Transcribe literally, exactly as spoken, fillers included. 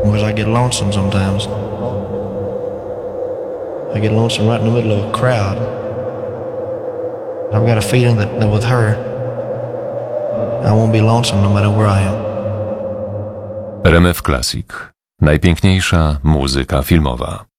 because I get lonesome sometimes. I get lonesome right in the middle of a crowd. I've got a feeling that, that with her, I won't be lonesome no matter where I am. R M F Classic. Najpiękniejsza muzyka filmowa.